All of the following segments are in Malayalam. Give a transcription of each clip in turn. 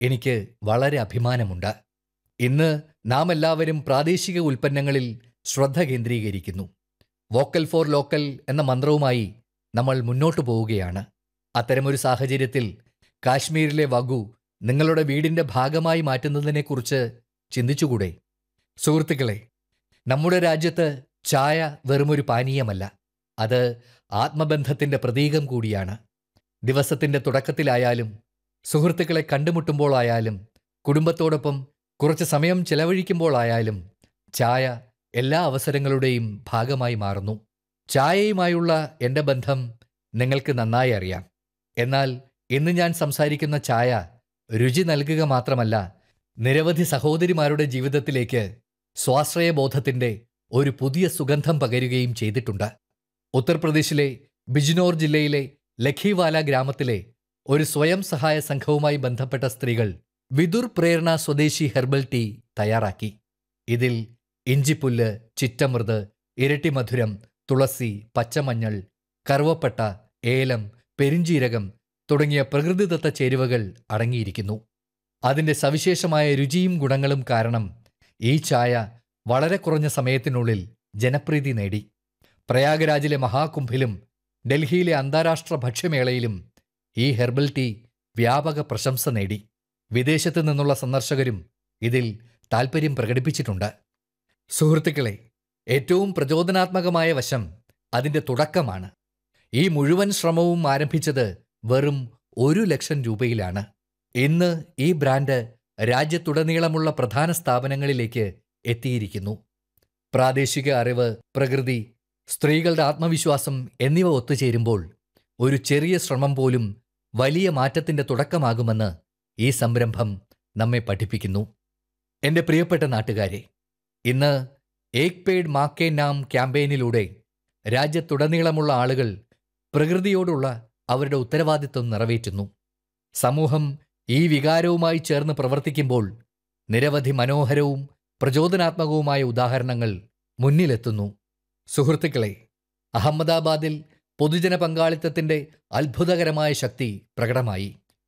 എനിക്ക് വളരെ അഭിമാനമുണ്ട്. ഇന്ന് നാം എല്ലാവരും പ്രാദേശിക ഉൽപ്പന്നങ്ങളിൽ ശ്രദ്ധ കേന്ദ്രീകരിക്കുന്നു. വോക്കൽ ഫോർ ലോക്കൽ എന്ന മന്ത്രവുമായി നമ്മൾ മുന്നോട്ടു പോവുകയാണ്. അത്തരമൊരു സാഹചര്യത്തിൽ കാശ്മീരിലെ വഗു നിങ്ങളുടെ വീടിൻ്റെ ഭാഗമായി മാറ്റുന്നതിനെക്കുറിച്ച് ചിന്തിച്ചുകൂടെ? സുഹൃത്തുക്കളെ, നമ്മുടെ രാജ്യത്ത് ചായ വെറുമൊരു പാനീയമല്ല, അത് ആത്മബന്ധത്തിൻ്റെ പ്രതീകം കൂടിയാണ്. ദിവസത്തിൻ്റെ തുടക്കത്തിലായാലും സുഹൃത്തുക്കളെ കണ്ടുമുട്ടുമ്പോഴായാലും കുടുംബത്തോടൊപ്പം കുറച്ച് സമയം ചെലവഴിക്കുമ്പോഴായാലും ചായ എല്ലാ അവസരങ്ങളുടെയും ഭാഗമായി മാറുന്നു. ചായയുമായുള്ള എൻ്റെ ബന്ധം നിങ്ങൾക്ക് നന്നായി അറിയാം. എന്നാൽ ഇന്ന് ഞാൻ സംസാരിക്കുന്ന ചായ രുചി നൽകുക മാത്രമല്ല, നിരവധി സഹോദരിമാരുടെ ജീവിതത്തിലേക്ക് സ്വാശ്രയബോധത്തിൻ്റെ ഒരു പുതിയ സുഗന്ധം പകരുകയും ചെയ്തിട്ടുണ്ട്. ഉത്തർപ്രദേശിലെ ബിജ്നോർ ജില്ലയിലെ ലഖിവാല ഗ്രാമത്തിലെ ഒരു സ്വയം സഹായ സംഘവുമായി ബന്ധപ്പെട്ട സ്ത്രീകൾ വിദുർ പ്രേരണ സ്വദേശി ഹെർബൽ ടീ തയ്യാറാക്കി. ഇതിൽ ഇഞ്ചിപ്പുല്ല്, ചിറ്റമൃത്, ഇരട്ടിമധുരം, തുളസി, പച്ചമഞ്ഞൾ, കറുവപ്പട്ട, ഏലം, പെരിഞ്ചീരകം തുടങ്ങിയ പ്രകൃതിദത്ത ചേരുവകൾ അടങ്ങിയിരിക്കുന്നു. അതിൻ്റെ സവിശേഷമായ രുചിയും ഗുണങ്ങളും കാരണം ഈ ചായ വളരെ കുറഞ്ഞ സമയത്തിനുള്ളിൽ ജനപ്രീതി നേടി. പ്രയാഗ്രാജിലെ മഹാകുംഭിലും ഡൽഹിയിലെ അന്താരാഷ്ട്ര ഭക്ഷ്യമേളയിലും ഈ ഹെർബൽ ടീ വ്യാപക പ്രശംസ നേടി. വിദേശത്തു നിന്നുള്ള സന്ദർശകരും ഇതിൽ താൽപ്പര്യം പ്രകടിപ്പിച്ചിട്ടുണ്ട്. സുഹൃത്തുക്കളെ, ഏറ്റവും പ്രചോദനാത്മകമായ വശം അതിൻ്റെ തുടക്കമാണ്. ഈ മുഴുവൻ ശ്രമവും ആരംഭിച്ചത് വെറും 1,00,000 രൂപയിലാണ്. ഇന്ന് ഈ ബ്രാൻഡ് രാജ്യത്തുടനീളമുള്ള പ്രധാന സ്ഥാപനങ്ങളിലേക്ക് എത്തിയിരിക്കുന്നു. പ്രാദേശിക അറിവ്, പ്രകൃതി, സ്ത്രീകളുടെ ആത്മവിശ്വാസം എന്നിവ ഒത്തുചേരുമ്പോൾ ഒരു ചെറിയ ശ്രമം പോലും വലിയ മാറ്റത്തിൻ്റെ തുടക്കമാകുമെന്ന് ഈ സംരംഭം നമ്മെ പഠിപ്പിക്കുന്നു. എൻ്റെ പ്രിയപ്പെട്ട നാട്ടുകാരെ, ഇന്ന് ഏക് പേഡ് മാ കെ നാം ക്യാമ്പയിനിലൂടെ രാജ്യത്തുടനീളമുള്ള ആളുകൾ പ്രകൃതിയോടുള്ള അവരുടെ ഉത്തരവാദിത്വം നിറവേറ്റുന്നു. സമൂഹം ഈ വികാരവുമായി ചേർന്ന് പ്രവർത്തിക്കുമ്പോൾ നിരവധി മനോഹരവും പ്രചോദനാത്മകവുമായ ഉദാഹരണങ്ങൾ മുന്നിലെത്തുന്നു. സുഹൃത്തുക്കളെ, അഹമ്മദാബാദിൽ പൊതുജന പങ്കാളിത്തത്തിൻ്റെ അത്ഭുതകരമായ ശക്തി പ്രകടമായി.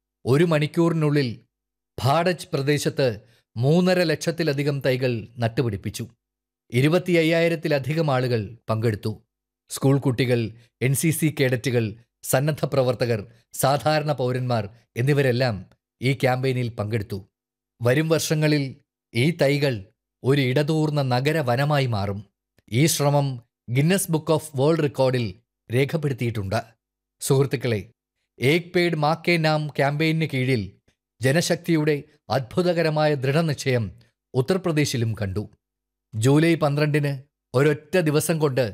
1 മണിക്കൂറിനുള്ളിൽ ഭാഡജ് പ്രദേശത്ത് 3.5 ലക്ഷത്തിലധികം തൈകൾ നട്ടുപിടിപ്പിച്ചു. 25,000-ത്തിലധികം ആളുകൾ പങ്കെടുത്തു. സ്കൂൾ കുട്ടികൾ, NCC കേഡറ്റുകൾ, സന്നദ്ധ പ്രവർത്തകർ, സാധാരണ പൗരന്മാർ എന്നിവരെല്ലാം ഈ ക്യാമ്പയിനിൽ പങ്കെടുത്തു. വരും വർഷങ്ങളിൽ ഈ തൈകൾ ഒരു ഇടതൂർന്ന നഗരവനമായി മാറും. ഈ ശ്രമം ഗിന്നസ് ബുക്ക് ഓഫ് വേൾഡ് റെക്കോർഡിൽ രേഖപ്പെടുത്തിയിട്ടുണ്ട്. സുഹൃത്തുക്കളെ, ഏക് പേഡ് മാ കെ നാം ക്യാമ്പയിന് കീഴിൽ ജനശക്തിയുടെ അത്ഭുതകരമായ ദൃഢനിശ്ചയം ഉത്തർപ്രദേശിലും കണ്ടു. ജൂലൈ 12-ന് ഒരൊറ്റ ദിവസം കൊണ്ട്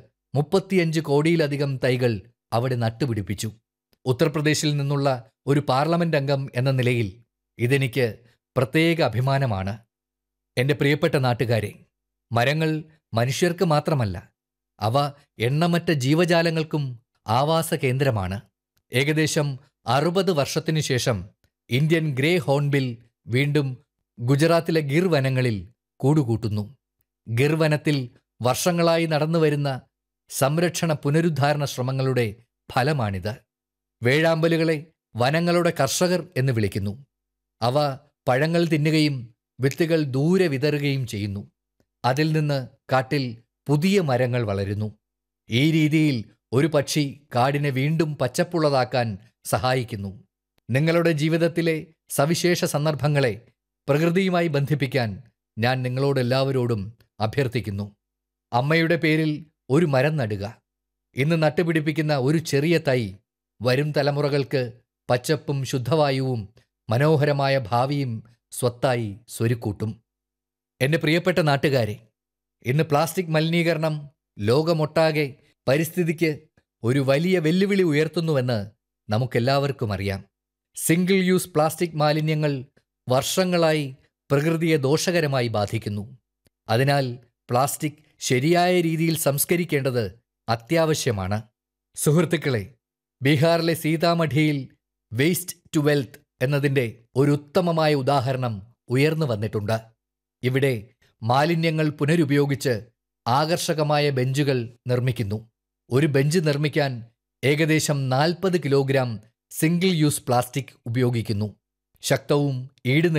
35 കോടിയിലധികം തൈകൾ അവിടെ നട്ടുപിടിപ്പിച്ചു. ഉത്തർപ്രദേശിൽ നിന്നുള്ള ഒരു പാർലമെന്റ് അംഗം എന്ന നിലയിൽ ഇതെനിക്ക് പ്രത്യേക അഭിമാനമാണ്. എൻ്റെ പ്രിയപ്പെട്ട നാട്ടുകാരെ, മരങ്ങൾ മനുഷ്യർക്ക് മാത്രമല്ല, അവ എണ്ണമറ്റ ജീവജാലങ്ങൾക്കും ആവാസ കേന്ദ്രമാണ്. ഏകദേശം 60 വർഷത്തിനു ശേഷം ഇന്ത്യൻ ഗ്രേ ഹോൺബിൽ വീണ്ടും ഗുജറാത്തിലെ ഗിർ വനങ്ങളിൽ കൂടുകൂട്ടുന്നു. ഗിർ വനത്തിൽ വർഷങ്ങളായി നടന്നുവരുന്ന സംരക്ഷണ പുനരുദ്ധാരണ ശ്രമങ്ങളുടെ ഫലമാണിത്. വേഴാമ്പലുകളെ വനങ്ങളുടെ കർഷകർ എന്ന് വിളിക്കുന്നു. അവ പഴങ്ങൾ തിന്നുകയും വിത്തുകൾ ദൂരെ വിതറുകയും ചെയ്യുന്നു. അതിൽ നിന്ന് കാട്ടിൽ പുതിയ മരങ്ങൾ വളരുന്നു. ഈ രീതിയിൽ ഒരു പക്ഷി കാടിനെ വീണ്ടും പച്ചപ്പുള്ളതാക്കാൻ സഹായിക്കുന്നു. നിങ്ങളുടെ ജീവിതത്തിലെ സവിശേഷ സന്ദർഭങ്ങളെ പ്രകൃതിയുമായി ബന്ധിപ്പിക്കാൻ ഞാൻ നിങ്ങളോടെല്ലാവരോടും അഭ്യർത്ഥിക്കുന്നു. അമ്മയുടെ പേരിൽ ഒരു മരം നടുക. ഇന്ന് നട്ടുപിടിപ്പിക്കുന്ന ഒരു ചെറിയ തൈ വരും തലമുറകൾക്ക് പച്ചപ്പും ശുദ്ധവായുവും മനോഹരമായ ഭാവിയും സ്വത്തായി സ്വരുക്കൂട്ടും. എൻ്റെ പ്രിയപ്പെട്ട നാട്ടുകാരെ, ഇന്ന് പ്ലാസ്റ്റിക് മലിനീകരണം ലോകമൊട്ടാകെ പരിസ്ഥിതിക്ക് ഒരു വലിയ വെല്ലുവിളി ഉയർത്തുന്നുവെന്ന് നമുക്കെല്ലാവർക്കും അറിയാം. സിംഗിൾ യൂസ് പ്ലാസ്റ്റിക് മാലിന്യങ്ങൾ വർഷങ്ങളായി പ്രകൃതിയെ ദോഷകരമായി ബാധിക്കുന്നു. അതിനാൽ പ്ലാസ്റ്റിക് ശരിയായ രീതിയിൽ സംസ്കരിക്കേണ്ടത് അത്യാവശ്യമാണ്. സുഹൃത്തുക്കളെ, ബീഹാറിലെ സീതാമഠിയിൽ വേസ്റ്റ് ടു വെൽത്ത് എന്നതിൻ്റെ ഒരു ഉത്തമമായ ഉദാഹരണം ഉയർന്നു വന്നിട്ടുണ്ട്. ഇവിടെ മാലിന്യങ്ങൾ പുനരുപയോഗിച്ച് ആകർഷകമായ ബെഞ്ചുകൾ നിർമ്മിക്കുന്നു. ഒരു ബെഞ്ച് നിർമ്മിക്കാൻ ഏകദേശം 40 കിലോഗ്രാം സിംഗിൾ യൂസ് പ്ലാസ്റ്റിക് ഉപയോഗിക്കുന്നു. ശക്തവും ഈട്